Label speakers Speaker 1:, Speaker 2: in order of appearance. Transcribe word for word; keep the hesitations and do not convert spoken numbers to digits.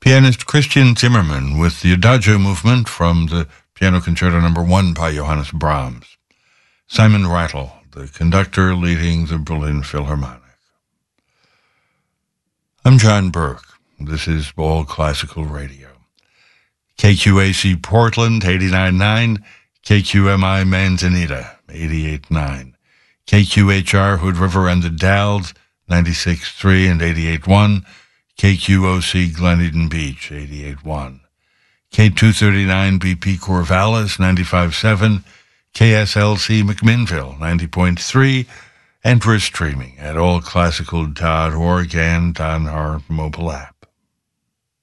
Speaker 1: Pianist Christian Zimmermann with the Adagio movement from the Piano Concerto Number One by Johannes Brahms. Simon Rattle, the conductor leading the Berlin Philharmonic. I'm John Burke. This is All Classical Radio. K Q A C Portland, eighty-nine point nine, K Q M I Manzanita, eighty-eight point nine, K Q H R Hood River and the Dalles, ninety-six point three and eighty-eight point one, K Q O C Glen Eden Beach, eighty-eight point one, K two thirty-nine B P Corvallis, ninety-five point seven, K S L C McMinnville, ninety point three, and we're streaming at all classical dot org and on our mobile app.